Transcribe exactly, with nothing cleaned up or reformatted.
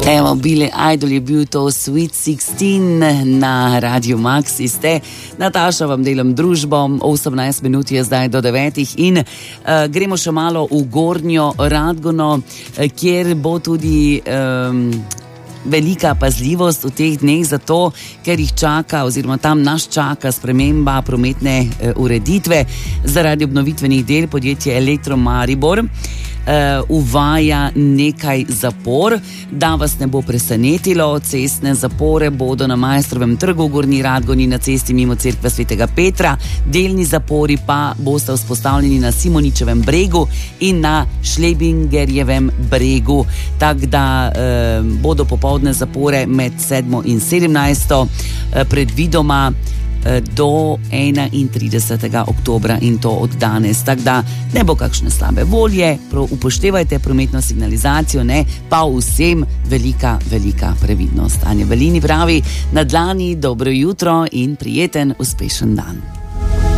Evo, Billy Idol je bil to Sweet šestnajst na Radio Maxi. Ste, Nataša, vam delam družbo, osemnajst minut je zdaj do devetih in uh, gremo še malo v Gornjo Radgono, kjer bo tudi um, velika pazljivost v teh dneh, zato ker jih čaka oziroma tam nas čaka sprememba prometne uh, ureditve zaradi obnovitvenih del. Podjetje Elektro Maribor Uh, uvaja nekaj zapor, da vas ne bo presenetilo. Cestne zapore bodo na Maestrovem trgu v Gornji Radgoni, na cesti mimo cerkve Svetega Petra, delni zapori pa boste vzpostavljeni na Simoničevem bregu in na Šlebingerjevem bregu. Tako da uh, bodo popoldne zapore med sedmo in sedemnajsto uh, predvidoma do enaintridesetega oktobra in to od danes. Tako da ne bo kakšne slabe volje, upoštevajte prometno signalizacijo, ne pa vsem velika, velika previdnost. Anja Belini pravi: na dlani dobro jutro in prijeten, uspešen dan.